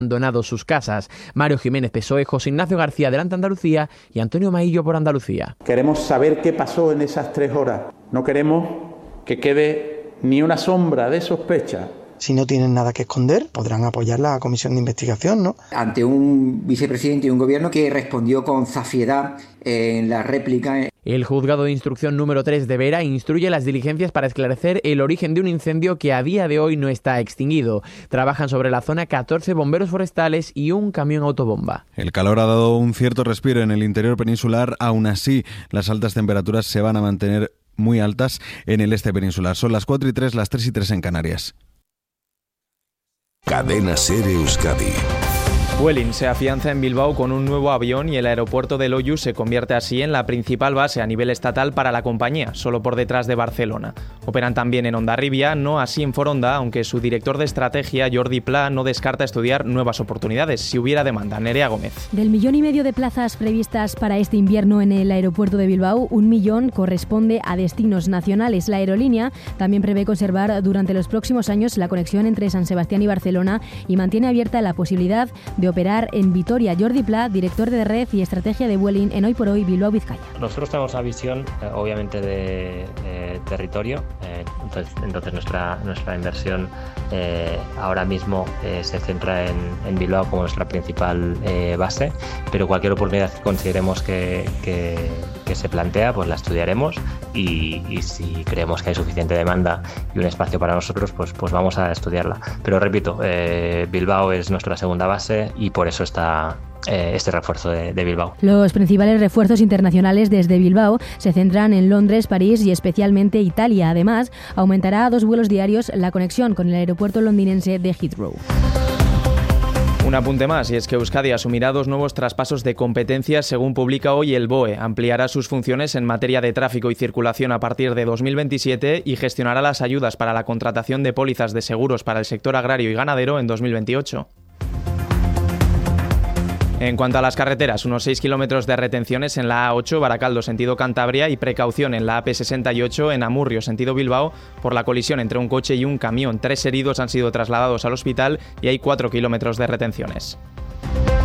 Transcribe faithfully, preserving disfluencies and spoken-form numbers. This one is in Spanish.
abandonado sus casas. Mario Jiménez, P S O E, José Ignacio García, Adelante Andalucía, y Antonio Maillo por Andalucía. Queremos saber qué pasó en esas tres horas. No queremos que quede ni una sombra de sospecha. Si no tienen nada que esconder, podrán apoyar la comisión de investigación, ¿no? Ante un vicepresidente y un gobierno que respondió con zafiedad en la réplica. El juzgado de instrucción número tres de Vera instruye las diligencias para esclarecer el origen de un incendio que a día de hoy no está extinguido. Trabajan sobre la zona catorce bomberos forestales y un camión autobomba. El calor ha dado un cierto respiro en el interior peninsular, aún así las altas temperaturas se van a mantener muy altas en el este peninsular. Son las cuatro y tres, las tres y tres en Canarias. Cadena SER Euskadi. Vueling se afianza en Bilbao con un nuevo avión y el aeropuerto de Loiu se convierte así en la principal base a nivel estatal para la compañía, solo por detrás de Barcelona. Operan también en Hondarribia, no así en Foronda, aunque su director de estrategia, Jordi Pla, no descarta estudiar nuevas oportunidades si hubiera demanda. Nerea Gómez. Del millón y medio de plazas previstas para este invierno en el aeropuerto de Bilbao, un millón corresponde a destinos nacionales. La aerolínea también prevé conservar durante los próximos años la conexión entre San Sebastián y Barcelona y mantiene abierta la posibilidad de operar en Vitoria. Jordi Pla, director de red y estrategia de Vueling en Hoy por Hoy Bilbao Vizcaya. Nosotros tenemos una visión, eh, obviamente, de eh, territorio. Eh, entonces, entonces nuestra nuestra inversión eh, ahora mismo eh, se centra en, en Bilbao como nuestra principal eh, base, pero cualquier oportunidad que consideremos que, que, que se plantea, pues la estudiaremos y, y si creemos que hay suficiente demanda y un espacio para nosotros, pues, pues vamos a estudiarla. Pero repito, eh, Bilbao es nuestra segunda base y por eso está eh, este refuerzo de, de Bilbao. Los principales refuerzos internacionales desde Bilbao se centran en Londres, París y especialmente Italia. Además, aumentará a dos vuelos diarios la conexión con el aeropuerto londinense de Heathrow. Un apunte más, y es que Euskadi asumirá dos nuevos traspasos de competencias, según publica hoy el B O E. Ampliará sus funciones en materia de tráfico y circulación a partir de dos mil veintisiete y gestionará las ayudas para la contratación de pólizas de seguros para el sector agrario y ganadero en dos mil veintiocho. En cuanto a las carreteras, unos seis kilómetros de retenciones en la A ocho, Baracaldo, sentido Cantabria, y precaución en la A P sesenta y ocho, en Amurrio, sentido Bilbao, por la colisión entre un coche y un camión. Tres heridos han sido trasladados al hospital y hay cuatro kilómetros de retenciones.